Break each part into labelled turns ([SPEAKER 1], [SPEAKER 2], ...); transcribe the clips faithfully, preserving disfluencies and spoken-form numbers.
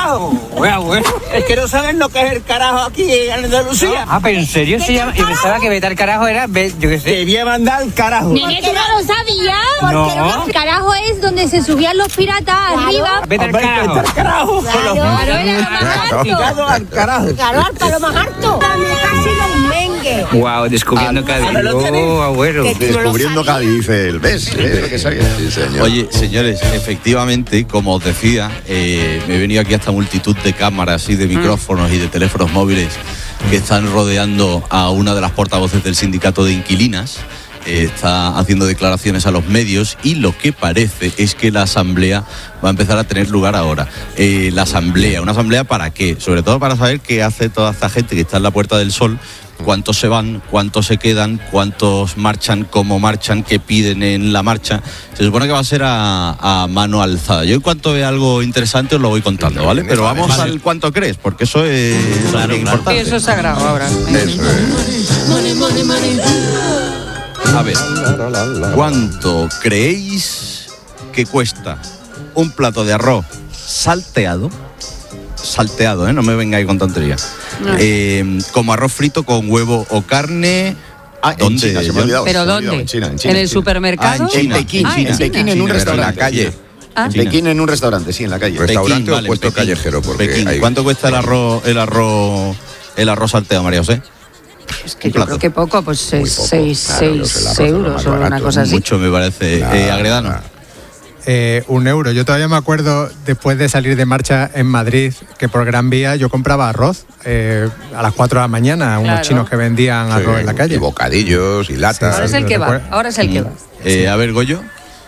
[SPEAKER 1] carajo. Bueno, bueno. Es que no saben lo que es el carajo aquí en Andalucía.
[SPEAKER 2] Ah, pero ¿en serio se llama? Yo pensaba que vete al carajo era, yo qué sé.
[SPEAKER 1] Te voy a mandar al carajo.
[SPEAKER 3] Nene, ¿tú no lo sabías?
[SPEAKER 2] No.
[SPEAKER 3] El carajo es donde se subían los piratas arriba.
[SPEAKER 2] Vete al
[SPEAKER 1] Hombre,
[SPEAKER 2] carajo.
[SPEAKER 1] vete al carajo.
[SPEAKER 3] Claro, claro, era lo más alto.
[SPEAKER 1] Picado al carajo.
[SPEAKER 3] Claro, al palo más alto. Casi los mengues.
[SPEAKER 2] Wow, descubriendo Cádiz. Oh, abuelo.
[SPEAKER 4] Descubriendo Cádiz, dice él. ¿Ves? ¿Ves lo que sabía? Sí, señor.
[SPEAKER 5] Oye, señores, efectivamente, como os decía, eh, me he venido aquí a esta multitud de cámaras y de micrófonos y de teléfonos móviles que están rodeando a una de las portavoces del sindicato de inquilinas. Eh, está haciendo declaraciones a los medios y lo que parece es que la asamblea va a empezar a tener lugar ahora. Eh, la asamblea, ¿una asamblea para qué? Sobre todo para saber qué hace toda esta gente que está en la Puerta del Sol, cuántos se van, cuántos se quedan, cuántos marchan, cómo marchan, qué piden en la marcha. Se supone que va a ser a, a mano alzada. Yo en cuanto vea algo interesante os lo voy contando, ¿vale? Pero vamos vale. al cuánto crees, porque eso es
[SPEAKER 2] claro, importante.
[SPEAKER 6] Sí, eso es sagrado ahora.
[SPEAKER 4] Eso es.
[SPEAKER 5] A ver, ¿cuánto creéis que cuesta un plato de arroz salteado? Salteado, ¿eh? No me vengáis con tonterías. No. Eh, como arroz frito con huevo o carne.
[SPEAKER 4] Ah, ¿dónde? En China, se me ha olvidado,
[SPEAKER 6] ¿Pero
[SPEAKER 4] se me ha
[SPEAKER 6] dónde?
[SPEAKER 4] olvidado, en China, en China,
[SPEAKER 6] ¿En el
[SPEAKER 4] en China.
[SPEAKER 6] supermercado?
[SPEAKER 4] Ah, en China. En Pekín,
[SPEAKER 6] ah,
[SPEAKER 4] China. En Pekín, en un restaurante.
[SPEAKER 5] En la calle.
[SPEAKER 6] ¿Ah?
[SPEAKER 4] En Pekín, en un restaurante, sí, en la calle.
[SPEAKER 7] ¿Restaurante
[SPEAKER 5] Pekín,
[SPEAKER 7] o
[SPEAKER 5] vale,
[SPEAKER 7] puesto
[SPEAKER 5] Pekín,
[SPEAKER 7] callejero? Porque
[SPEAKER 5] Pekín.
[SPEAKER 7] hay...
[SPEAKER 5] ¿Cuánto cuesta el arroz, el arroz, el arroz salteado, María José?
[SPEAKER 6] Es que yo creo que poco, pues seis,
[SPEAKER 7] poco,
[SPEAKER 6] seis,
[SPEAKER 7] claro,
[SPEAKER 6] seis euros o una cosa así.
[SPEAKER 5] Mucho me parece.
[SPEAKER 7] Nada,
[SPEAKER 5] eh, Agredano.
[SPEAKER 7] nada.
[SPEAKER 8] Eh, un euro. Yo todavía me acuerdo, después de salir de marcha en Madrid, que por Gran Vía yo compraba arroz eh, a las cuatro de la mañana, a unos
[SPEAKER 6] Claro.
[SPEAKER 8] chinos que vendían arroz
[SPEAKER 7] Sí,
[SPEAKER 8] en la calle.
[SPEAKER 7] Y bocadillos y latas.
[SPEAKER 6] Ahora es el que va, ahora es el que va.
[SPEAKER 5] Eh, a ver, Goyo.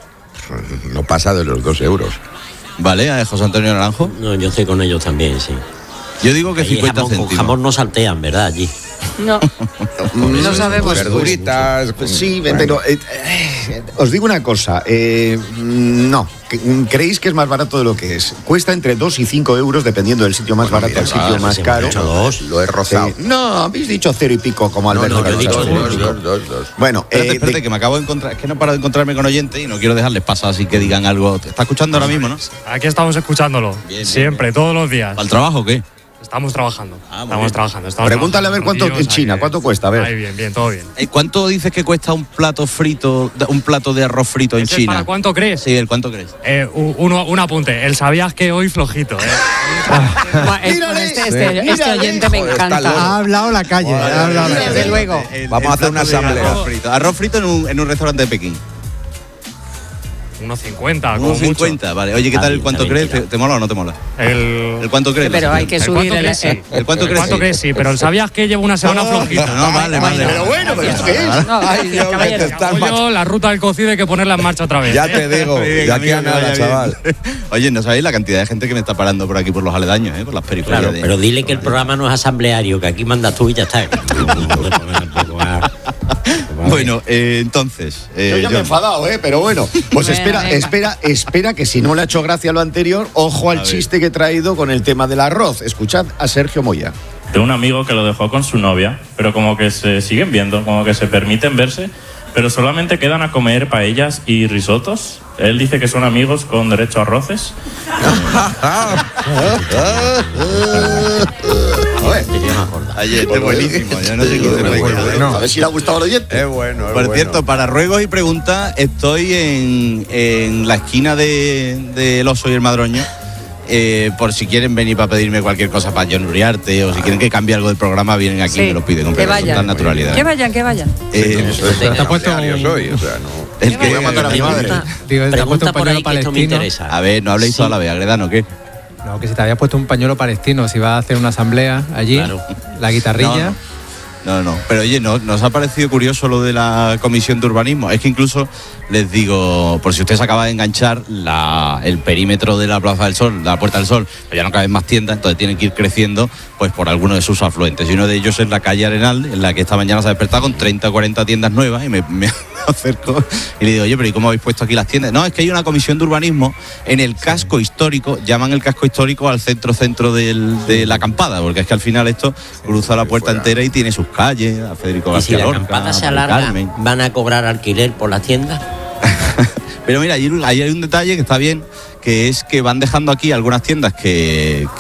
[SPEAKER 7] No pasa de los dos euros.
[SPEAKER 5] Vale, a José Antonio Naranjo.
[SPEAKER 9] No, yo estoy con ellos también, sí.
[SPEAKER 5] Yo digo que
[SPEAKER 9] Ahí
[SPEAKER 5] cincuenta
[SPEAKER 9] jamón, con
[SPEAKER 5] céntimos.
[SPEAKER 9] jamón no saltean, ¿verdad? Allí.
[SPEAKER 6] No, no sabemos.
[SPEAKER 7] Verduritas.
[SPEAKER 4] Sí,
[SPEAKER 7] bueno.
[SPEAKER 4] pero eh, eh, os digo una cosa. Eh, no, creéis que es más barato de lo que es. Cuesta entre dos y cinco euros dependiendo del sitio más
[SPEAKER 7] Bueno,
[SPEAKER 4] barato al
[SPEAKER 7] mira,
[SPEAKER 4] sitio
[SPEAKER 7] va,
[SPEAKER 4] más
[SPEAKER 9] si
[SPEAKER 4] caro.
[SPEAKER 9] hemos dicho dos.
[SPEAKER 7] Lo he rozado.
[SPEAKER 4] Sí. No, habéis dicho cero y pico como
[SPEAKER 9] No,
[SPEAKER 4] Alberto.
[SPEAKER 9] no, yo he dicho
[SPEAKER 4] Carlos.
[SPEAKER 9] dos,
[SPEAKER 7] Dos, dos, dos.
[SPEAKER 4] Bueno,
[SPEAKER 5] Espérate,
[SPEAKER 4] eh,
[SPEAKER 5] espérate,
[SPEAKER 4] de-
[SPEAKER 5] que me acabo de encontrar. Es que no paro de encontrarme con oyentes y no quiero dejarles pasar así que digan algo. ¿Te está escuchando ahora mismo, no?
[SPEAKER 10] Aquí estamos escuchándolo.
[SPEAKER 5] Bien,
[SPEAKER 10] Siempre,
[SPEAKER 5] bien.
[SPEAKER 10] todos los días.
[SPEAKER 5] ¿Para el trabajo o qué?
[SPEAKER 10] Estamos trabajando.
[SPEAKER 5] Ah, muy
[SPEAKER 10] estamos
[SPEAKER 5] bien.
[SPEAKER 10] trabajando. Estamos
[SPEAKER 4] Pregúntale a ver
[SPEAKER 10] trabajando
[SPEAKER 4] cuánto
[SPEAKER 10] con
[SPEAKER 4] en China,
[SPEAKER 10] ellos,
[SPEAKER 4] cuánto
[SPEAKER 10] ahí-
[SPEAKER 4] cuesta, a ver.
[SPEAKER 10] Ahí bien, bien, todo bien.
[SPEAKER 5] Eh, ¿Cuánto dices que cuesta un plato frito, un plato de arroz frito en
[SPEAKER 10] ¿Ese es
[SPEAKER 5] China?
[SPEAKER 10] ¿Para cuánto crees?
[SPEAKER 5] Sí, ¿el cuánto crees?
[SPEAKER 10] Eh, u- uno, un apunte. El sabías que hoy flojito, ¿eh?
[SPEAKER 6] Buah, eh,
[SPEAKER 4] Mírale,
[SPEAKER 6] este, este,
[SPEAKER 4] mírale,
[SPEAKER 6] este oyente me
[SPEAKER 7] joder, está
[SPEAKER 6] encanta.
[SPEAKER 7] loco.
[SPEAKER 8] Ha hablado la calle, ha hablado la
[SPEAKER 6] Desde
[SPEAKER 8] calle.
[SPEAKER 6] luego.
[SPEAKER 5] El-
[SPEAKER 7] Vamos
[SPEAKER 5] el
[SPEAKER 7] a hacer una
[SPEAKER 5] plato de
[SPEAKER 7] asamblea.
[SPEAKER 5] Arroz frito, arroz frito en, un, en un restaurante de Pekín.
[SPEAKER 10] unos cincuenta, como
[SPEAKER 5] Unos
[SPEAKER 10] mucho.
[SPEAKER 5] cincuenta, vale. Oye, ¿qué
[SPEAKER 9] Está
[SPEAKER 5] tal el
[SPEAKER 9] bien,
[SPEAKER 5] cuánto
[SPEAKER 9] está bien
[SPEAKER 5] crees? ¿Te, te mola o no te mola?
[SPEAKER 10] El,
[SPEAKER 5] ¿El cuánto crees?
[SPEAKER 6] Pero hay que
[SPEAKER 10] ¿El
[SPEAKER 6] subir
[SPEAKER 10] cuánto
[SPEAKER 6] el...
[SPEAKER 10] crees? Sí.
[SPEAKER 6] eh,
[SPEAKER 5] ¿El cuánto
[SPEAKER 10] ¿El
[SPEAKER 5] crees?
[SPEAKER 10] cuánto
[SPEAKER 5] Sí.
[SPEAKER 10] crees? Sí, pero el sabías que lleva una semana flojito.
[SPEAKER 5] No, vale, vale.
[SPEAKER 4] Pero bueno, pero ¿esto qué es?
[SPEAKER 6] No, gracias, caballero.
[SPEAKER 10] Apoyo la ruta del cocido, hay que ponerla en marcha otra vez.
[SPEAKER 7] Ya
[SPEAKER 10] ¿eh?
[SPEAKER 7] te digo,
[SPEAKER 5] Muy bien,
[SPEAKER 7] ya
[SPEAKER 5] amigo,
[SPEAKER 7] que
[SPEAKER 5] que
[SPEAKER 7] nada,
[SPEAKER 5] vaya
[SPEAKER 7] chaval.
[SPEAKER 5] bien. Oye, ¿no sabéis la cantidad de gente que me está parando por aquí por los aledaños, eh? Por las periferias
[SPEAKER 9] Claro,
[SPEAKER 5] de...
[SPEAKER 9] pero dile que el programa no es asambleario, que aquí mandas tú y ya está.
[SPEAKER 5] Bueno, eh, entonces... eh,
[SPEAKER 4] Yo ya me he
[SPEAKER 5] John,
[SPEAKER 4] enfadado, ¿eh? Pero bueno, pues
[SPEAKER 6] Venga,
[SPEAKER 4] espera,
[SPEAKER 6] venga.
[SPEAKER 4] espera, espera que si no le ha hecho gracia lo anterior, ojo al
[SPEAKER 5] A ver.
[SPEAKER 4] chiste que he traído con el tema del arroz. Escuchad a Sergio Moya.
[SPEAKER 11] Tengo un amigo que lo dejó con su novia, pero como que se siguen viendo, como que se permiten verse, pero solamente quedan a comer paellas y risotos. Él dice que son amigos con derecho a roces.
[SPEAKER 5] Ayer, este es buenísimo. Yo no sé qué se puede.
[SPEAKER 4] A ver si le ha gustado al oyente.
[SPEAKER 7] Es bueno, es
[SPEAKER 5] Por
[SPEAKER 7] bueno.
[SPEAKER 5] cierto, para ruegos y preguntas, estoy en, en la esquina de, de El Oso y el Madroño. Eh, por si quieren venir para pedirme cualquier cosa para John Uriarte o si quieren que cambie algo del programa, vienen aquí y
[SPEAKER 6] Sí,
[SPEAKER 5] me lo piden con
[SPEAKER 6] que
[SPEAKER 5] total
[SPEAKER 6] vayan.
[SPEAKER 5] naturalidad.
[SPEAKER 6] Que vayan, que vayan.
[SPEAKER 5] Eh,
[SPEAKER 7] Eso es
[SPEAKER 8] Te ha puesto
[SPEAKER 7] asambleario
[SPEAKER 8] un-
[SPEAKER 7] soy, o sea, no.
[SPEAKER 5] el que-
[SPEAKER 4] Voy a matar a mi madre.
[SPEAKER 6] Pregunta,
[SPEAKER 8] Digo, te ha puesto
[SPEAKER 9] Pregunta
[SPEAKER 8] un
[SPEAKER 9] por
[SPEAKER 8] pañuelo
[SPEAKER 9] ahí que esto me
[SPEAKER 8] palestino.
[SPEAKER 9] interesa.
[SPEAKER 5] A ver, no habléis
[SPEAKER 9] Sí.
[SPEAKER 5] toda la vez, Agredano, ¿qué?
[SPEAKER 8] No, que si te habías puesto un pañuelo palestino, si vas a hacer una asamblea allí,
[SPEAKER 9] Claro.
[SPEAKER 8] la guitarrilla.
[SPEAKER 5] No, no, pero oye, ¿no, ¿nos ha parecido curioso lo de la comisión de urbanismo? Es que incluso les digo, por si usted se acaba de enganchar, la, el perímetro de la Plaza del Sol, de la Puerta del Sol, pues ya no caben más tiendas, entonces tienen que ir creciendo pues por alguno de sus afluentes. Y uno de ellos es la calle Arenal, en la que esta mañana se ha despertado con treinta o cuarenta tiendas nuevas y me, me acerco y le digo, oye, pero ¿y cómo habéis puesto aquí las tiendas? No, es que hay una comisión de urbanismo en el casco histórico, llaman el casco histórico al centro-centro del- de la acampada, porque es que al final esto cruza la puerta
[SPEAKER 7] fuera.
[SPEAKER 5] entera y tiene sus calles, a Federico
[SPEAKER 9] Y si
[SPEAKER 5] García
[SPEAKER 9] la
[SPEAKER 5] Lorca,
[SPEAKER 9] acampada se
[SPEAKER 5] Mari
[SPEAKER 9] alarga,
[SPEAKER 5] Carmen.
[SPEAKER 9] ¿van a cobrar alquiler por las tiendas?
[SPEAKER 5] Pero mira, ahí ahí hay un detalle que está bien, que es que van dejando aquí algunas tiendas que,